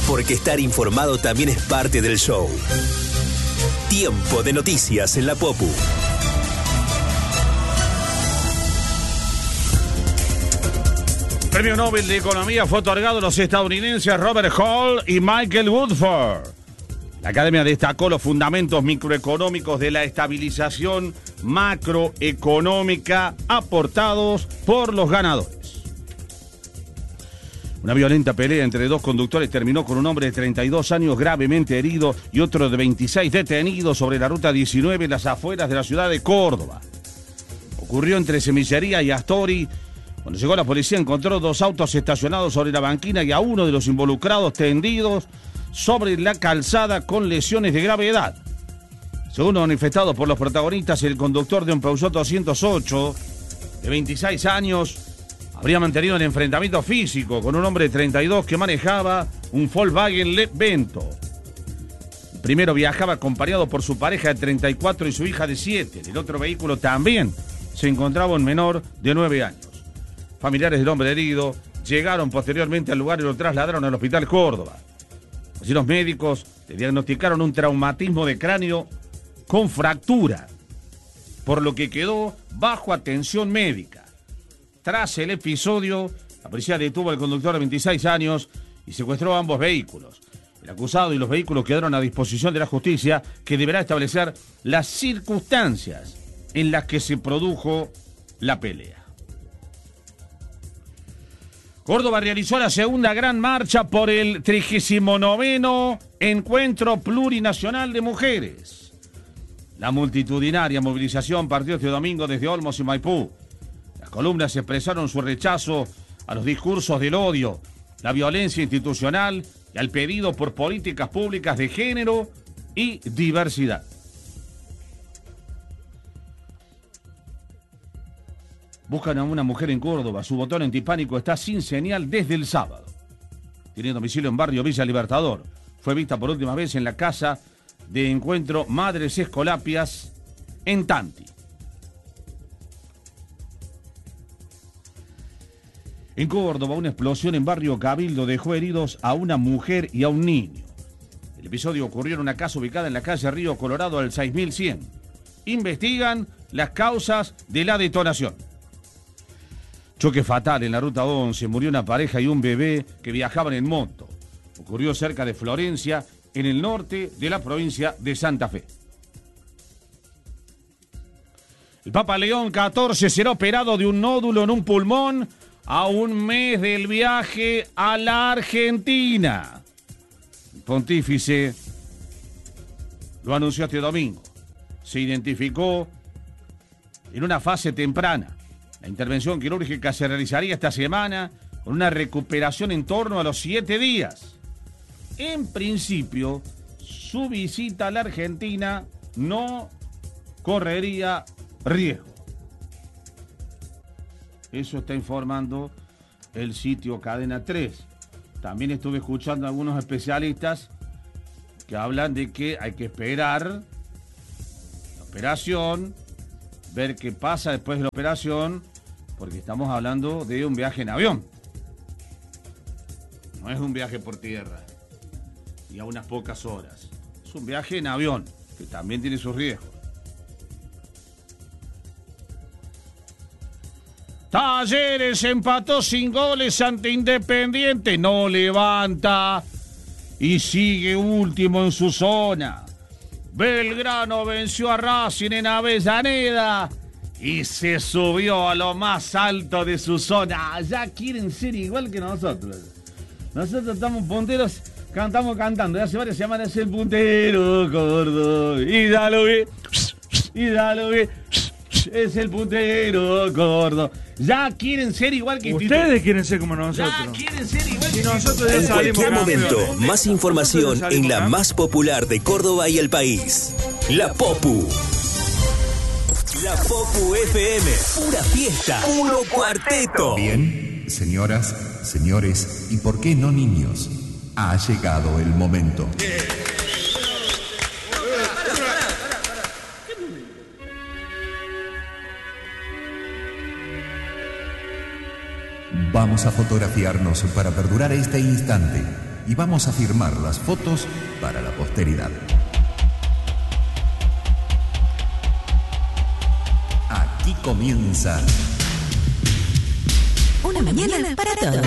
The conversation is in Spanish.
porque estar informado también es parte del show. Tiempo de noticias en la Popu. Premio Nobel de Economía fue otorgado a los estadounidenses Robert Hall y Michael Woodford. La academia destacó los fundamentos microeconómicos de la estabilización macroeconómica aportados por los ganadores. Una violenta pelea entre dos conductores terminó con un hombre de 32 años gravemente herido y otro de 26 detenido sobre la ruta 19 en las afueras de la ciudad de Córdoba. Ocurrió entre Semillería y Astori. Cuando llegó la policía encontró dos autos estacionados sobre la banquina y a uno de los involucrados tendidos sobre la calzada con lesiones de gravedad. Según los manifestados por los protagonistas, el conductor de un Peugeot 208 de 26 años habría mantenido el enfrentamiento físico con un hombre de 32 que manejaba un Volkswagen Vento. El primero viajaba acompañado por su pareja de 34 y su hija de 7. En el otro vehículo también se encontraba un menor de 9 años. Familiares del hombre herido llegaron posteriormente al lugar y lo trasladaron al Hospital Córdoba. Allí los médicos le diagnosticaron un traumatismo de cráneo con fractura, por lo que quedó bajo atención médica. Tras el episodio, la policía detuvo al conductor de 26 años y secuestró ambos vehículos. El acusado y los vehículos quedaron a disposición de la justicia, que deberá establecer las circunstancias en las que se produjo la pelea. Córdoba realizó la segunda gran marcha por el 39º Encuentro Plurinacional de Mujeres. La multitudinaria movilización partió este domingo desde Olmos y Maipú. Las columnas expresaron su rechazo a los discursos del odio, la violencia institucional y al pedido por políticas públicas de género y diversidad. Buscan a una mujer en Córdoba. Su botón antipánico está sin señal desde el sábado. Tiene domicilio en barrio Villa Libertador. Fue vista por última vez en la casa de encuentro Madres Escolapias en Tanti. En Córdoba, una explosión en barrio Cabildo dejó heridos a una mujer y a un niño. El episodio ocurrió en una casa ubicada en la calle Río Colorado al 6100. Investigan las causas de la detonación. Choque fatal en la ruta 11, murió una pareja y un bebé que viajaban en moto. Ocurrió cerca de Florencia, en el norte de la provincia de Santa Fe. El Papa León XIV será operado de un nódulo en un pulmón a un mes del viaje a la Argentina. El pontífice lo anunció este domingo. Se identificó en una fase temprana. La intervención quirúrgica se realizaría esta semana con una recuperación en torno a los 7 días. En principio, su visita a la Argentina no correría riesgo. Eso está informando el sitio Cadena 3. También estuve escuchando a algunos especialistas que hablan de que hay que esperar la operación, ver qué pasa después de la operación, porque estamos hablando de un viaje en avión. No es un viaje por tierra y a unas pocas horas. Es un viaje en avión, que también tiene sus riesgos. Talleres empató sin goles ante Independiente, no levanta y sigue último en su zona. Belgrano venció a Racing en Avellaneda y se subió a lo más alto de su zona. Ya quieren ser igual que nosotros. Nosotros estamos punteros, estamos cantando. Ya hace varias semanas el puntero gordo. Y ya lo vi. Es el puntero gordo. Ya quieren ser igual que ustedes quieren ser como nosotros. Ya quieren ser igual que nosotros. En cualquier momento, más información en la más popular de Córdoba y el país. La Popu. La Popu FM. Pura fiesta. Puro cuarteto. Bien, señoras, señores y por qué no niños. Ha llegado el momento. Vamos a fotografiarnos para perdurar este instante y vamos a firmar las fotos para la posteridad. Aquí comienza una mañana para todos.